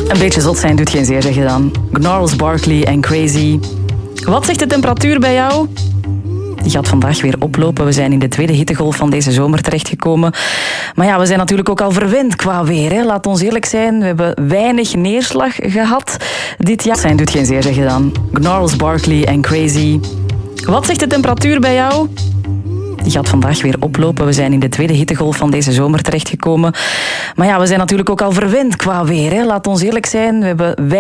Een beetje zot zijn doet geen zeer, zeg je dan. Gnarls Barkley en Crazy. Wat zegt de temperatuur bij jou? Die gaat vandaag weer oplopen. We zijn in de tweede hittegolf van deze zomer terechtgekomen. Maar ja, we zijn natuurlijk ook al verwend qua weer. Hè. Laat ons eerlijk zijn, we hebben weinig neerslag gehad dit jaar. Zijn doet geen zeer, zeg je dan. Gnarls Barkley en Crazy. Wat zegt de temperatuur bij jou? Die gaat vandaag weer oplopen. We zijn in de tweede hittegolf van deze zomer terechtgekomen. Maar ja, we zijn natuurlijk ook al verwend qua weer. Hè. Laat ons eerlijk zijn, we hebben